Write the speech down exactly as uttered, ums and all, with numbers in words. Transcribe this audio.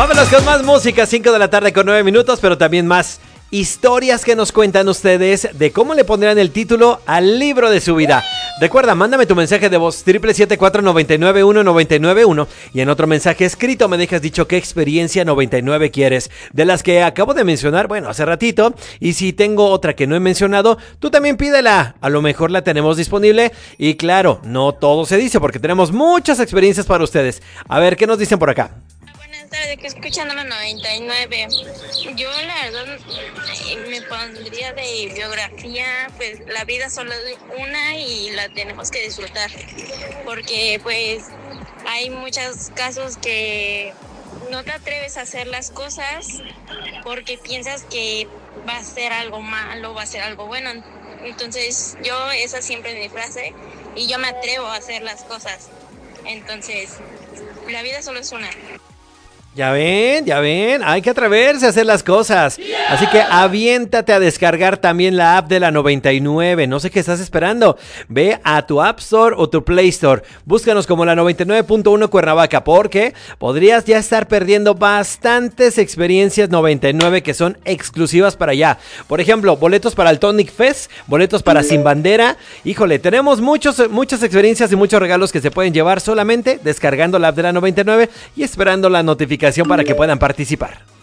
Vámonos con más música, cinco de la tarde con nueve minutos, pero también más historias que nos cuentan ustedes de cómo le pondrán el título al libro de su vida. Recuerda, mándame tu mensaje de voz siete siete cuatro, nueve nueve uno, nueve nueve uno y en otro mensaje escrito me dejas dicho qué experiencia noventa y nueve quieres. De las que acabo de mencionar, bueno, hace ratito, y si tengo otra que no he mencionado, tú también pídela. A lo mejor la tenemos disponible y claro, no todo se dice porque tenemos muchas experiencias para ustedes. A ver, ¿qué nos dicen por acá? De que escuchando la noventa y nueve, yo la verdad me pondría de biografía, pues la vida solo es una y la tenemos que disfrutar, porque pues hay muchos casos que no te atreves a hacer las cosas porque piensas que va a ser algo malo, va a ser algo bueno. Entonces yo, esa siempre es mi frase, y yo me atrevo a hacer las cosas. Entonces la vida solo es una. Ya ven, ya ven, hay que atreverse a hacer las cosas. Así que aviéntate a descargar también la app de la noventa y nueve. No sé qué estás esperando. Ve a tu App Store o tu Play Store. Búscanos como la noventa y nueve punto uno Cuernavaca, porque podrías ya estar perdiendo bastantes experiencias noventa y nueve que son exclusivas para allá. Por ejemplo, boletos para el Tonic Fest, boletos para Sin Bandera. Híjole, tenemos muchos, muchas experiencias y muchos regalos que se pueden llevar solamente descargando la app de la noventa y nueve y esperando la notificación para que puedan participar.